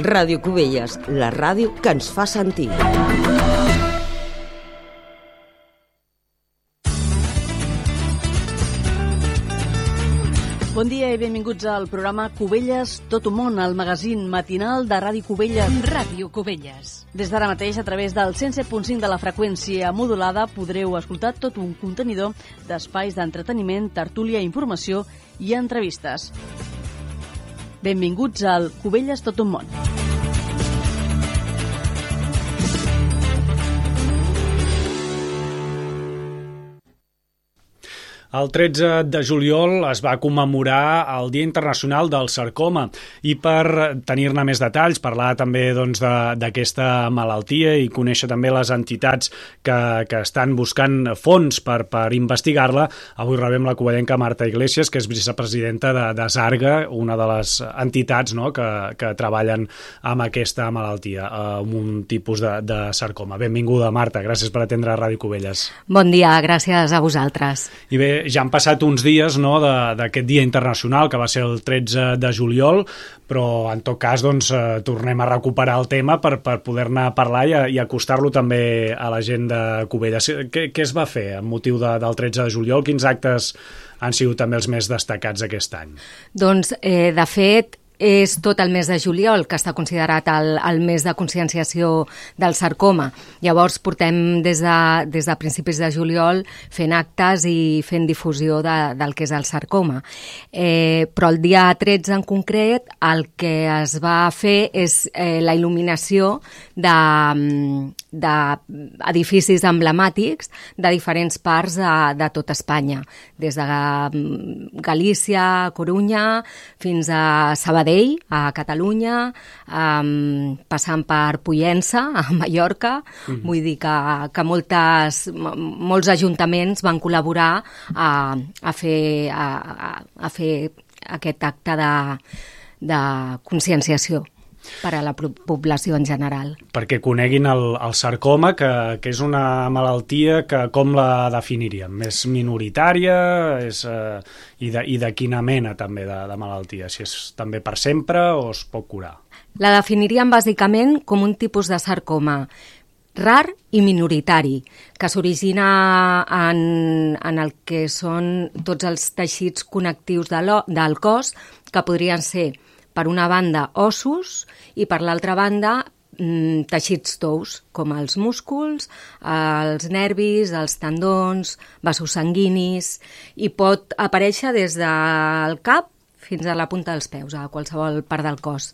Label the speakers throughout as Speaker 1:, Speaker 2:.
Speaker 1: Ràdio Cubelles, la ràdio que ens fa sentir.
Speaker 2: Bon dia i benvinguts al programa Cubelles Tot un món, el magazín matinal de Ràdio Cubelles.
Speaker 3: Ràdio Cubelles.
Speaker 2: Des d'ara mateix, a través del 107.5 de la freqüència modulada, podreu escoltar tot un contenidor d'espais d'entreteniment, tertúlia, informació i entrevistes. Benvinguts al Cubelles Tot un món.
Speaker 4: El 13 de juliol es va commemorar el Dia Internacional del Sarcoma i per tenir-ne més detalls, parlar també d'aquesta malaltia i conèixer també les entitats que estan buscant fons per investigar-la, avui rebem la cuballenca Marta Iglesias, que és vicepresidenta de Sarga, una de les entitats que treballen amb aquesta malaltia, amb un tipus de sarcoma. Benvinguda, Marta, gràcies per atendre Ràdio Cubelles.
Speaker 3: Bon dia, gràcies a vosaltres.
Speaker 4: I bé, ja han passat uns dies d'aquest Dia Internacional, que va ser el 13 de juliol, però en tot cas tornem a recuperar el tema per poder-ne parlar i acostar-lo també a la gent de Cubelles. Què es va fer amb motiu del 13 de juliol? Quins actes han sigut també els més destacats aquest any?
Speaker 3: Doncs, de fet, és tot el mes de juliol, que està considerat el mes de conscienciació del sarcoma. Llavors portem des de principis de juliol fent actes i fent difusió del que és el sarcoma. Però el dia 13 en concret el que es va fer és la il·luminació d'edificis emblemàtics de diferents parts de tot Espanya, des de Galícia, Corunya, fins a Sabadell, a Catalunya, passant per Pollença, a Mallorca. Vull dir que molts ajuntaments van col·laborar a fer aquest acte de conscienciació per a la població en general.
Speaker 4: Perquè coneguin el sarcoma, que és una malaltia que com la definiríem? És minoritària? I de quina mena també de malaltia? Si és també per sempre o es pot curar?
Speaker 3: La definiríem bàsicament com un tipus de sarcoma rar i minoritari, que s'origina en el que són tots els teixits connectius del cos, que podrien ser, per una banda, ossos i per l'altra banda, teixits tous, com els músculs, els nervis, els tendons, vasos sanguinis, i pot aparèixer des del cap fins a la punta dels peus, a qualsevol part del cos.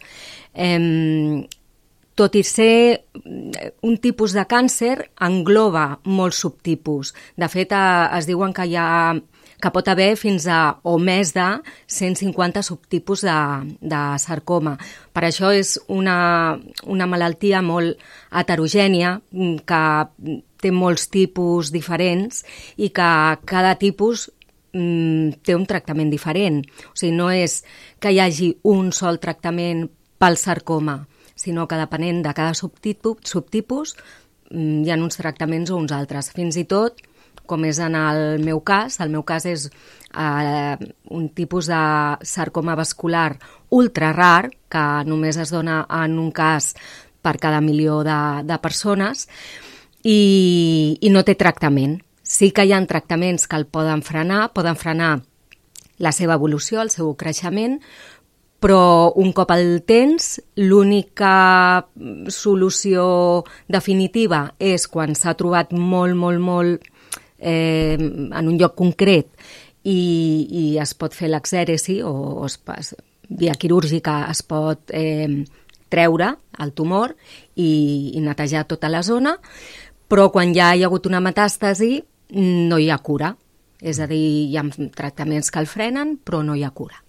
Speaker 3: Tot i ser un tipus de càncer, engloba molts subtipus. De fet, es diuen que pot haver fins a o més de 150 subtipus de sarcoma. Per això és una malaltia molt heterogènia, que té molts tipus diferents i que cada tipus té un tractament diferent. O sigui, no és que hi hagi un sol tractament pel sarcoma, sinó que depenent de cada subtipus hi ha uns tractaments o uns altres. Fins i tot, com és en el meu cas és un tipus de sarcoma vascular ultra rar, que només es dona en un cas per cada milió de persones, i no té tractament. Sí que hi ha tractaments que el poden frenar la seva evolució, el seu creixement, però un cop el tens, l'única solució definitiva és quan s'ha trobat molt en un lloc concret i es pot fer l'exèresi o via quirúrgica es pot treure el tumor i netejar tota la zona, però quan ja hi ha hagut una metàstasi no hi ha cura. És a dir, hi ha tractaments que el frenen, però no hi ha cura.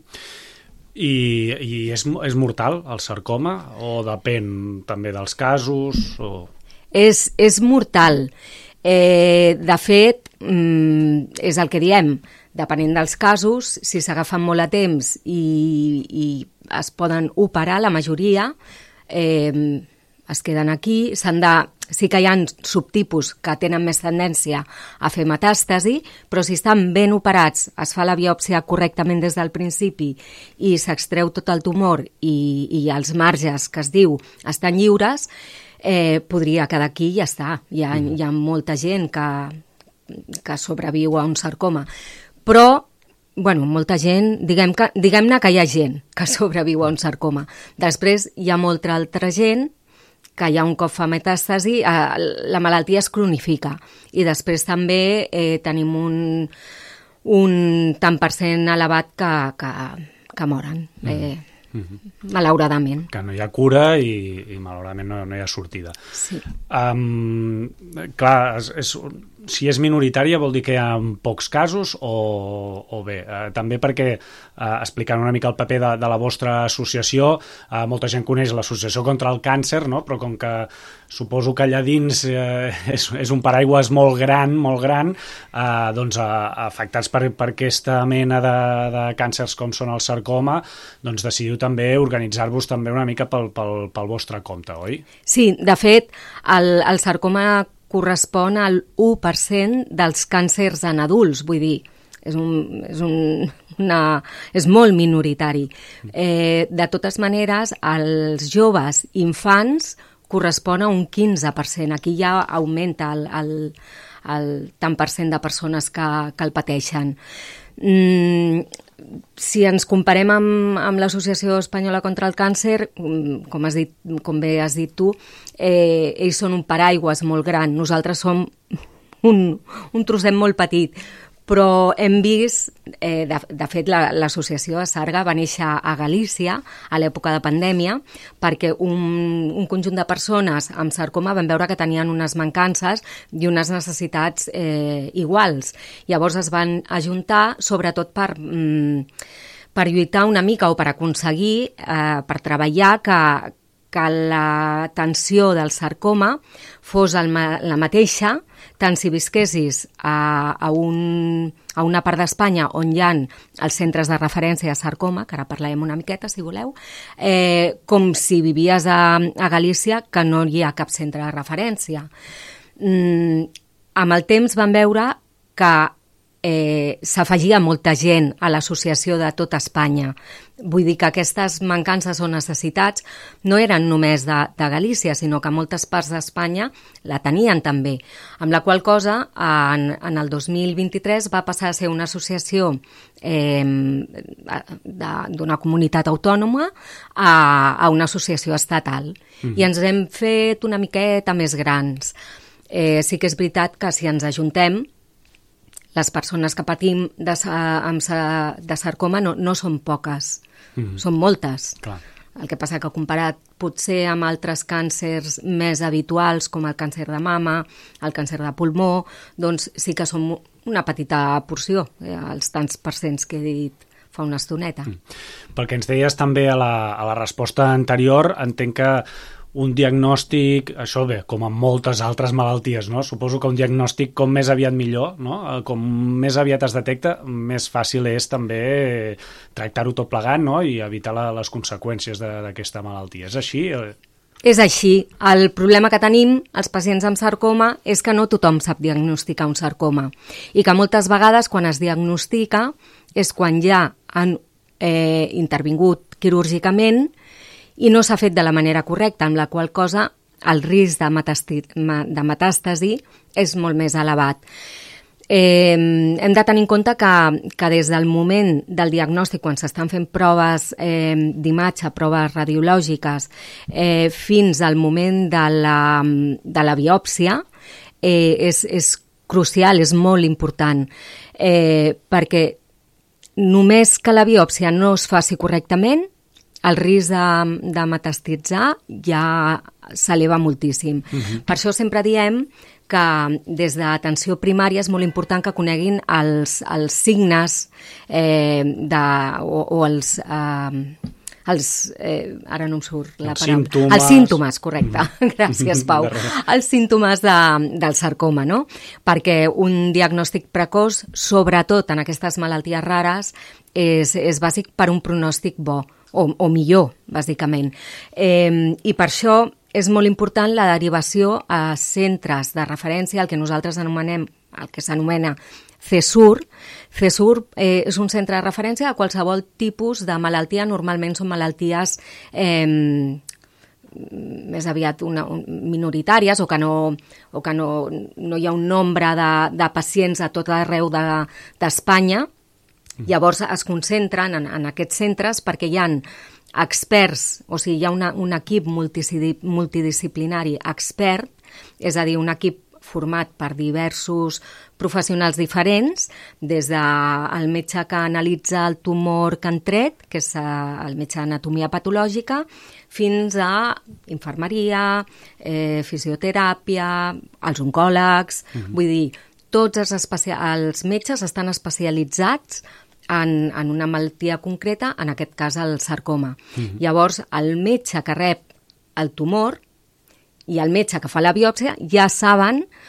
Speaker 4: I és mortal el sarcoma o depèn també dels casos?
Speaker 3: És mortal. De fet, és el que diem, depenent dels casos, si s'agafen molt a temps i es poden operar, la majoria es queden aquí, s'han Sí que hi ha subtipus que tenen més tendència a fer metàstasi, però si estan ben operats, es fa la biòpsia correctament des del principi i s'extreu tot el tumor i els marges, que es diu, estan lliures, podria quedar aquí i ja està. Hi ha molta gent que sobreviu a un sarcoma. Però, bueno, molta gent, diguem-ne que hi ha gent que sobreviu a un sarcoma. Després hi ha molta altra gent que ja un cop fa metàstasi, la malaltia es cronifica. I després també tenim un tant per cent elevat que moren, malauradament.
Speaker 4: Que no hi ha cura i malauradament no hi ha sortida.
Speaker 3: Sí.
Speaker 4: Clar, si és minoritària vol dir que hi ha pocs casos o bé, també perquè explicant una mica el paper de la vostra associació, molta gent coneix l'Associació contra el Càncer, no? Però com que suposo que allà dins és un paraigües molt gran, doncs afectats per aquesta mena de càncers com són el sarcoma, doncs decidiu també organitzar-vos també una mica pel vostre compte, oi?
Speaker 3: Sí, de fet, el sarcoma correspon al 1% dels càncers en adults, vull dir, és molt minoritari. De totes maneres, als joves infants correspon a un 15%. Aquí ja augmenta el tant per cent de persones que el pateixen. Si ens comparem amb l'Associació Espanyola contra el Càncer, com bé has dit tu, ells són un paraigües molt gran. Nosaltres som un trosset molt petit, però hem vist, de fet l'associació a Sarga va néixer a Galícia a l'època de pandèmia perquè un conjunt de persones amb sarcoma van veure que tenien unes mancances i unes necessitats iguals. Llavors es van ajuntar sobretot per lluitar una mica o per aconseguir, per treballar que l'atenció del sarcoma fos la mateixa tant si visquessis a una part d'Espanya on hi ha els centres de referència a sarcoma, que ara parlarem una miqueta, si voleu, com si vivies a Galícia, que no hi ha cap centre de referència. Amb el temps vam veure que s'afegia molta gent a l'associació de tota Espanya. Vull dir que aquestes mancances o necessitats no eren només de Galícia, sinó que moltes parts d'Espanya la tenien també. Amb la qual cosa, en el 2023 va passar a ser una associació d'una comunitat autònoma a una associació estatal. I ens hem fet una miqueta més grans. Sí que és veritat que si ens ajuntem, les persones que patim de sarcoma no són poques, són moltes.
Speaker 4: Clar.
Speaker 3: El que passa que comparat potser amb altres càncers més habituals, com el càncer de mama, el càncer de pulmó, doncs sí que som una petita porció, els tants percents que he dit fa una estoneta.
Speaker 4: Pel que ens deies també a la resposta anterior, entenc que un diagnòstic, això bé, com amb moltes altres malalties, no? Suposo que un diagnòstic com més aviat millor, no? Com més aviat es detecta, més fàcil és també tractar-ho tot plegat, no? I evitar les conseqüències d'aquesta malaltia. És així?
Speaker 3: És així. El problema que tenim els pacients amb sarcoma és que no tothom sap diagnosticar un sarcoma i que moltes vegades quan es diagnostica és quan ja han intervingut quirúrgicament i no s'ha fet de la manera correcta, amb la qual cosa el risc de metàstasi és molt més elevat. Hem de tenir en compte que des del moment del diagnòstic, quan s'estan fent proves d'imatge, proves radiològiques, fins al moment de la biòpsia, és crucial, és molt important, perquè només que la biòpsia no es faci correctament, el risc de metastitzar ja s'eleva moltíssim. Per això sempre diem que des d'atenció primària és molt important que coneguin els signes o els... ara no em surt la paraula. Els símptomes, correcte. Gràcies, Pau. Els símptomes del sarcoma, no? Perquè un diagnòstic precoç, sobretot en aquestes malalties rares, és bàsic per un pronòstic bo, o millor, bàsicament. I per això és molt important la derivació a centres de referència, el que nosaltres anomenem, el que s'anomena CESUR. CESUR és un centre de referència a qualsevol tipus de malaltia. Normalment són malalties més aviat minoritàries o que no hi ha un nombre de pacients a tot arreu d'Espanya. Llavors es concentren en aquests centres perquè hi ha experts, o sigui, hi ha un equip multidisciplinari expert, és a dir, un equip format per diversos professionals diferents, des del metge que analitza el tumor que han tret, que és el metge d'anatomia patològica, fins a infermeria, fisioteràpia, els oncòlegs, vull dir, tots els metges estan especialitzats en una malaltia concreta, en aquest cas el sarcoma. Llavors, el metge que rep el tumor i el metge que fa la biòpsia ja saben